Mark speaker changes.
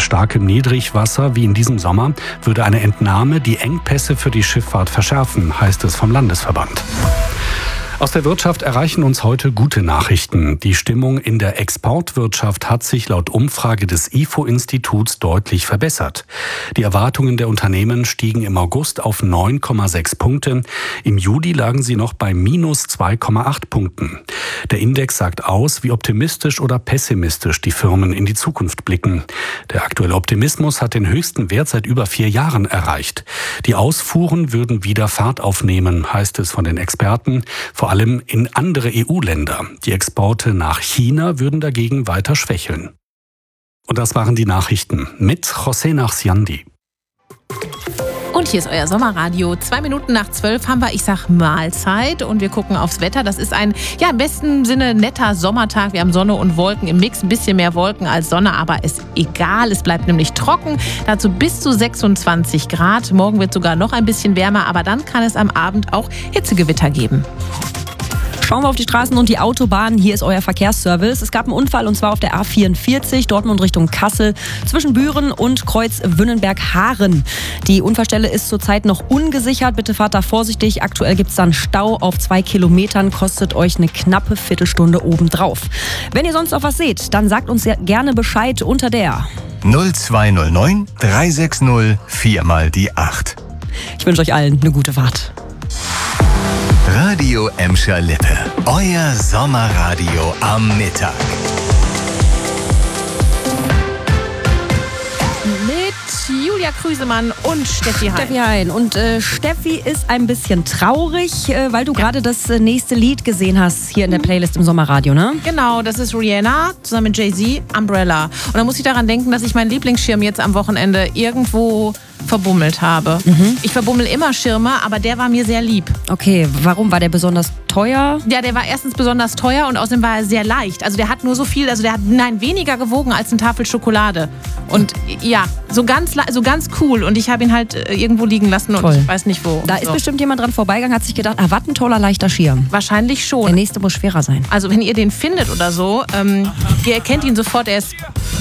Speaker 1: starkem Niedrigwasser wie in diesem Sommer würde eine Entnahme die Engpässe für die Schifffahrt verschärfen, heißt es vom Landesverband. Aus der Wirtschaft erreichen uns heute gute Nachrichten. Die Stimmung in der Exportwirtschaft hat sich laut Umfrage des IFO-Instituts deutlich verbessert. Die Erwartungen der Unternehmen stiegen im August auf 9,6 Punkte. Im Juli lagen sie noch bei minus 2,8 Punkten. Der Index sagt aus, wie optimistisch oder pessimistisch die Firmen in die Zukunft blicken. Der aktuelle Optimismus hat den höchsten Wert seit über 4 Jahren erreicht. Die Ausfuhren würden wieder Fahrt aufnehmen, heißt es von den Experten. Vor allem in andere EU-Länder. Die Exporte nach China würden dagegen weiter schwächeln. Und das waren die Nachrichten mit José Nachsiandi.
Speaker 2: Und hier ist euer Sommerradio. 2 Minuten nach 12 haben wir, ich sag, Mahlzeit und wir gucken aufs Wetter. Das ist ein, im besten Sinne netter Sommertag. Wir haben Sonne und Wolken im Mix, ein bisschen mehr Wolken als Sonne, aber ist egal. Es bleibt nämlich trocken. Dazu bis zu 26 Grad. Morgen wird sogar noch ein bisschen wärmer, aber dann kann es am Abend auch Hitzegewitter geben.
Speaker 3: Schauen wir auf die Straßen und die Autobahnen. Hier ist euer Verkehrsservice. Es gab einen Unfall und zwar auf der A44, Dortmund Richtung Kassel, zwischen Büren und Kreuz Wünnenberg-Haaren. Die Unfallstelle ist zurzeit noch ungesichert. Bitte fahrt da vorsichtig. Aktuell gibt es dann Stau auf 2 Kilometern. Kostet euch eine knappe Viertelstunde obendrauf. Wenn ihr sonst noch was seht, dann sagt uns gerne Bescheid unter der
Speaker 4: 0209 360 4 mal die 8.
Speaker 3: Ich wünsche euch allen eine gute Fahrt.
Speaker 4: Radio Emscher Lippe. Euer Sommerradio am Mittag.
Speaker 2: Mit Julia Krüsemann und Steffi
Speaker 3: Hein. Und Steffi ist ein bisschen traurig, weil du gerade das nächste Lied gesehen hast hier in der Playlist im Sommerradio, ne?
Speaker 2: Genau, das ist Rihanna zusammen mit Jay-Z, Umbrella. Und da muss ich daran denken, dass ich meinen Lieblingsschirm jetzt am Wochenende irgendwo verbummelt habe. Ich verbummel immer Schirme, aber der war mir sehr lieb.
Speaker 3: Okay, warum? War der besonders teuer?
Speaker 2: Ja, der war erstens besonders teuer und außerdem war er sehr leicht. Also der hat nur so viel, der hat weniger gewogen als eine Tafel Schokolade. Und ja, so ganz cool. Und ich habe ihn halt irgendwo liegen lassen und ich weiß nicht wo.
Speaker 3: Da ist bestimmt jemand dran vorbeigegangen, hat sich gedacht, was ein toller, leichter Schirm.
Speaker 2: Wahrscheinlich schon.
Speaker 3: Der nächste muss schwerer sein.
Speaker 2: Also wenn ihr den findet oder so, ihr erkennt ihn sofort, er ist